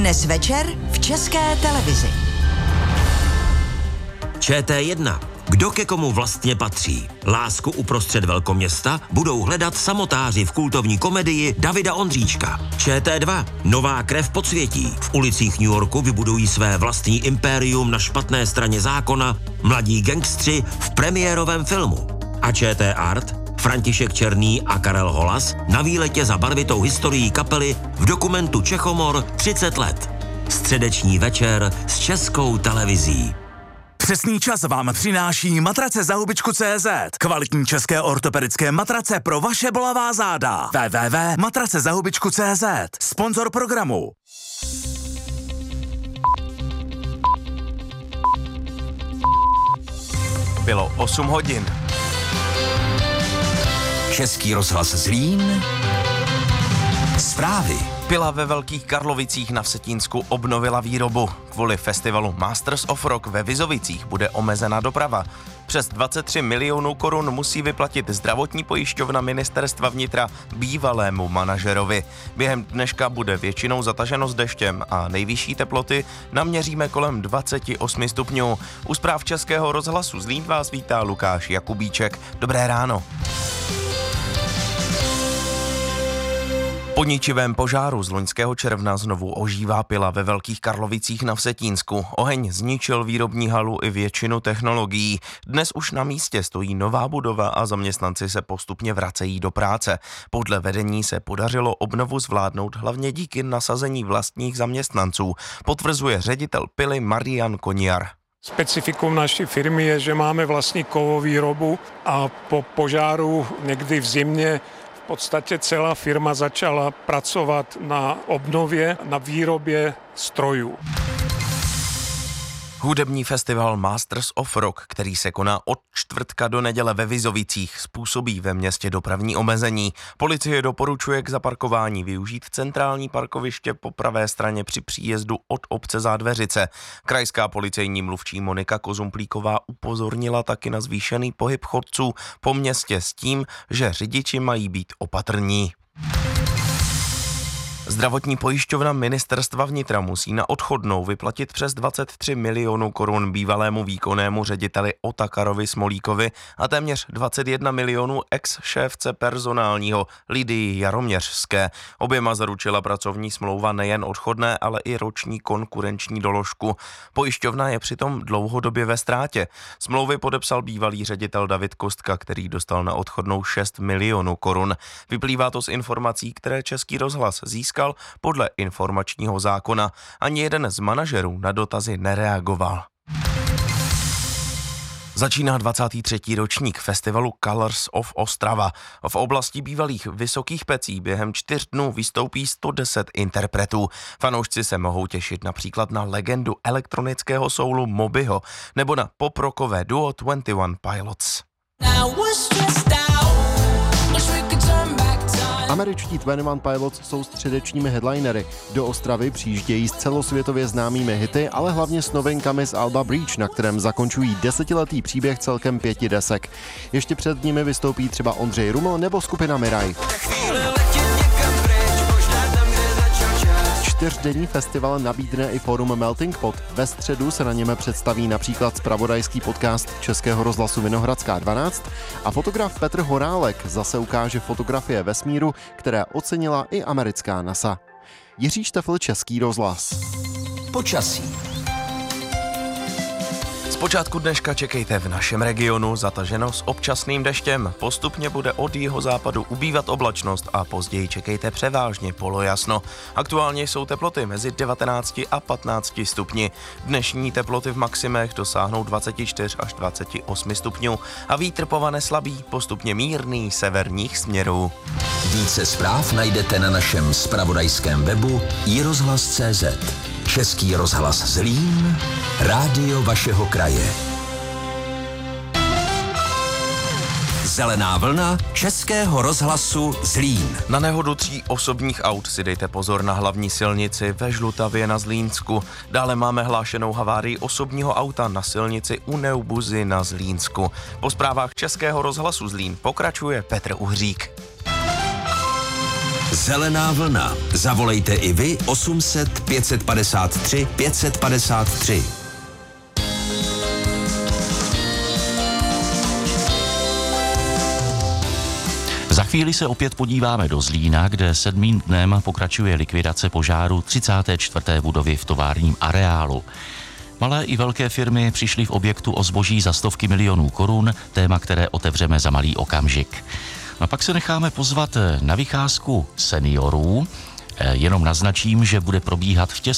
Dnes večer v České televizi. ČT1. Kdo ke komu vlastně patří? Lásku uprostřed velkoměsta budou hledat samotáři v kultovní komedii Davida Ondříčka. ČT2. Nová krev podsvětí. V ulicích New Yorku vybudují své vlastní impérium na špatné straně zákona mladí gangstři v premiérovém filmu. A ČT Art. František Černý a Karel Holas na výletě za barvitou historií kapely v dokumentu Čechomor 30 let. Středeční večer s Českou televizí. Přesný čas vám přináší matrace za hubičku.cz. Kvalitní české ortopedické matrace pro vaše bolavá záda. www.matracezahubičku.cz. Sponzor programu. Bylo 8 hodin. Český rozhlas Zlín. Zprávy. Pila ve Velkých Karlovicích na Vsetínsku obnovila výrobu. Kvůli festivalu Masters of Rock ve Vizovicích bude omezena doprava. Přes 23 milionů korun musí vyplatit zdravotní pojišťovna ministerstva vnitra bývalému manažerovi. Během dneška bude většinou zataženo s deštěm a nejvyšší teploty naměříme kolem 28 stupňů. U zpráv Českého rozhlasu Zlín vás vítá Lukáš Jakubíček. Dobré ráno. Po ničivém požáru z loňského června znovu ožívá pila ve Velkých Karlovicích na Vsetínsku. Oheň zničil výrobní halu i většinu technologií. Dnes už na místě stojí nová budova a zaměstnanci se postupně vracejí do práce. Podle vedení se podařilo obnovu zvládnout hlavně díky nasazení vlastních zaměstnanců, potvrzuje ředitel pily Marian Koniar. Specifikum naší firmy je, že máme vlastní kovovýrobu a po požáru někdy v zimě v podstatě celá firma začala pracovat na obnově, na výrobě strojů. Hudební festival Masters of Rock, který se koná od čtvrtka do neděle ve Vizovicích, způsobí ve městě dopravní omezení. Policie doporučuje k zaparkování využít centrální parkoviště po pravé straně při příjezdu od obce Zádveřice. Krajská policejní mluvčí Monika Kozumplíková upozornila taky na zvýšený pohyb chodců po městě s tím, že řidiči mají být opatrní. Zdravotní pojišťovna ministerstva vnitra musí na odchodnou vyplatit přes 23 milionů korun bývalému výkonnému řediteli Otakarovi Smolíkovi a téměř 21 milionů ex-šéfce personálního Lidii Jaroměřské. Oběma zaručila pracovní smlouva nejen odchodné, ale i roční konkurenční doložku. Pojišťovna je přitom dlouhodobě ve ztrátě. Smlouvy podepsal bývalý ředitel David Kostka, který dostal na odchodnou 6 milionů korun. Vyplývá to z informací, které Český rozhlas získal podle informačního zákona. Ani jeden z manažerů na dotazy nereagoval. Začíná 23. ročník festivalu Colors of Ostrava. V oblasti bývalých Vysokých Pecí během 4 dnů vystoupí 110 interpretů. Fanoušci se mohou těšit například na legendu elektronického soulu Mobyho nebo na poprockové duo 21 Pilots. Američtí 21 Pilots jsou středečními headlinery. Do Ostravy přijíždějí s celosvětově známými hity, ale hlavně s novinkami z alba Breach, na kterém zakončují 10letý příběh celkem 5 desek. Ještě před nimi vystoupí třeba Ondřej Ruml nebo skupina Miraj. 4denní festival nabídne i fórum Melting Pot. Ve středu se na něm představí například zpravodajský podcast Českého rozhlasu Vinohradská 12 a fotograf Petr Horálek zase ukáže fotografie vesmíru, které ocenila i americká NASA. Jiří Štefl, Český rozhlas. Počasí. Zpočátku dneška čekejte v našem regionu zataženo s občasným deštěm. Postupně bude od jihozápadu ubývat oblačnost a později čekejte převážně polojasno. Aktuálně jsou teploty mezi 19 a 15 stupni. Dnešní teploty v maximech dosáhnou 24 až 28 stupňů a vítr povane slabý, postupně mírný severních směrů. Více zpráv najdete na našem zpravodajském webu iRozhlas.cz. Český rozhlas Zlín, rádio vašeho kraje. Zelená vlna Českého rozhlasu Zlín. Na nehodu 3 osobních aut si dejte pozor na hlavní silnici ve Žlutavě na Zlínsku. Dále máme hlášenou havárii osobního auta na silnici u Neubuzy na Zlínsku. Po zprávách Českého rozhlasu Zlín pokračuje Petr Uhřík. Zelená vlna. Zavolejte i vy 800 553 553. Za chvíli se opět podíváme do Zlína, kde 7. dnem pokračuje likvidace požáru 34. budovy v továrním areálu. Malé i velké firmy přišly v objektu o zboží za stovky milionů korun, téma, které otevřeme za malý okamžik. A pak se necháme pozvat na vycházku seniorů. Jenom naznačím, že bude probíhat v těsné